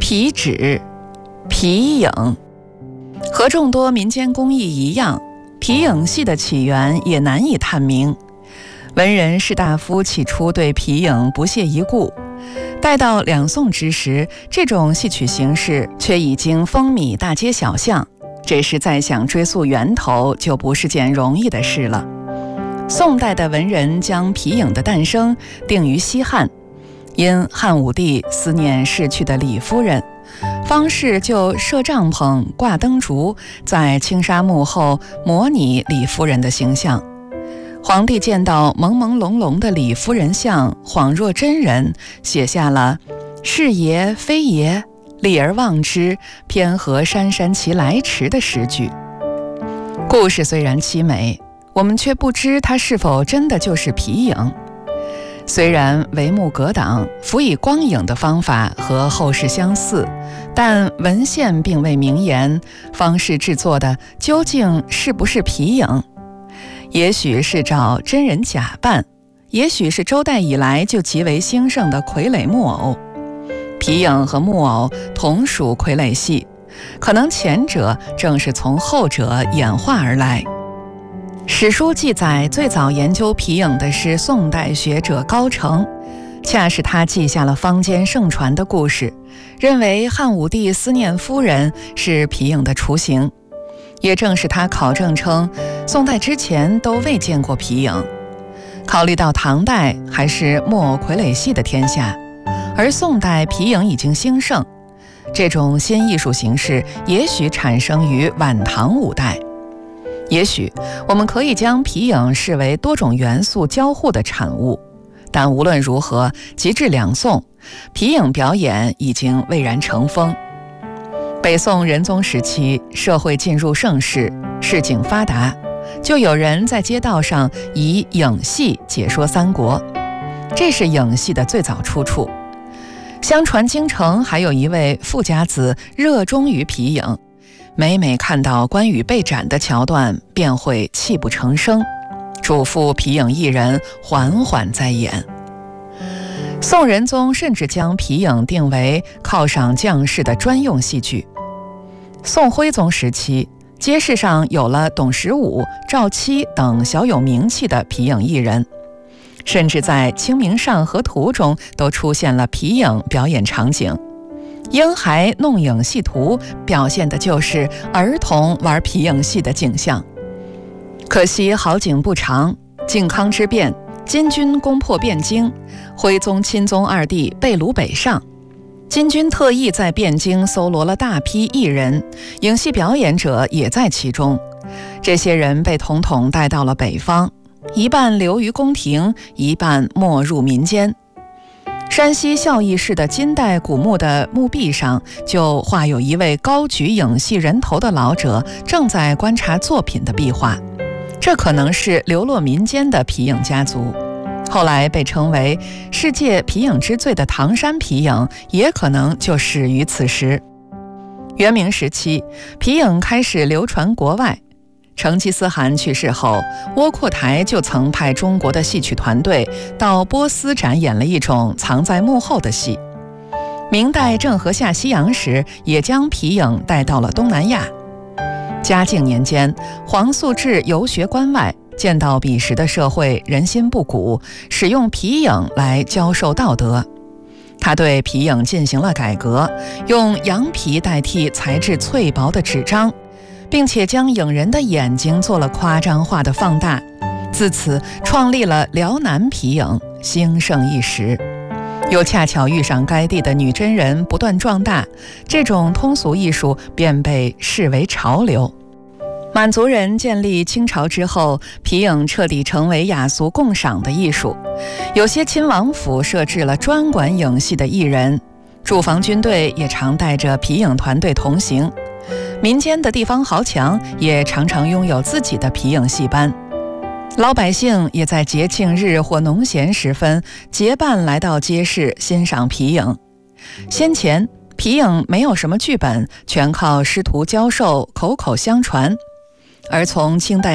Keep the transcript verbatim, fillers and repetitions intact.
皮纸、皮影。和众多民间工艺一样，皮影戏的起源也难以探明。文人士大夫起初对皮影不屑一顾，待到两宋之时，这种戏曲形式却已经风靡大街小巷，这时再想追溯源头就不是件容易的事了。宋代的文人将皮影的诞生定于西汉，因汉武帝思念逝去的李夫人，方士就设帐篷挂灯烛，在青纱幕后模拟李夫人的形象。皇帝见到朦朦胧胧的李夫人像，恍若真人，写下了是爷非爷，立而望之，偏合姗姗其来迟的诗句。故事虽然凄美，我们却不知它是否真的就是皮影。虽然帷幕隔挡，辅以光影的方法和后世相似，但文献并未明言方士制作的究竟是不是皮影。也许是照真人假扮，也许是周代以来就极为兴盛的傀儡木偶。皮影和木偶同属傀儡戏，可能前者正是从后者演化而来。史书记载，最早研究皮影的是宋代学者高澄，恰是他记下了坊间盛传的故事，认为汉武帝思念夫人是皮影的雏形。也正是他考证称，宋代之前都未见过皮影。考虑到唐代还是木偶傀儡戏的天下，而宋代皮影已经兴盛，这种新艺术形式也许产生于晚唐五代。也许我们可以将皮影视为多种元素交互的产物，但无论如何，及至两宋，皮影表演已经蔚然成风。北宋仁宗时期，社会进入盛世，市井发达，就有人在街道上以影戏解说三国，这是影戏的最早出处。相传京城还有一位富家子热衷于皮影，每每看到关羽被斩的桥段，便会泣不成声，嘱咐皮影艺人缓缓再演。宋仁宗甚至将皮影定为犒赏将士的专用戏剧。宋徽宗时期，街市上有了董十五、赵七等小有名气的皮影艺人，甚至在《清明上河图》中都出现了皮影表演场景。《婴孩弄影戏图》表现的就是儿童玩皮影戏的景象。可惜好景不长，靖康之变，金军攻破汴京，徽宗、钦宗二帝被掳北上。金军特意在汴京搜罗了大批艺人，影戏表演者也在其中。这些人被统统带到了北方，一半留于宫廷，一半没入民间。山西孝义市的金代古墓的墓壁上，就画有一位高举影戏人头的老者，正在观察作品的壁画。这可能是流落民间的皮影家族。后来被称为世界皮影之最的唐山皮影，也可能就始于此时。元明时期，皮影开始流传国外。成吉思汗去世后，窝阔台就曾派中国的戏曲团队到波斯展演了一种藏在幕后的戏。明代郑和下西洋时，也将皮影带到了东南亚。嘉靖年间，黄素志游学关外，见到彼时的社会人心不古，使用皮影来教授道德。他对皮影进行了改革，用羊皮代替材质脆薄的纸张，并且将影人的眼睛做了夸张化的放大，自此创立了辽南皮影，兴盛一时。又恰巧遇上该地的女真人不断壮大，这种通俗艺术便被视为潮流。满族人建立清朝之后，皮影彻底成为雅俗共赏的艺术。有些亲王府设置了专管影戏的艺人，驻防军队也常带着皮影团队同行。民间的地方豪强也常常拥有自己的皮影戏班。老百姓也在节庆日或农闲时分结伴来到街市欣赏皮影。先前皮影没有什么剧本，全靠师徒教授口口相传，而从清代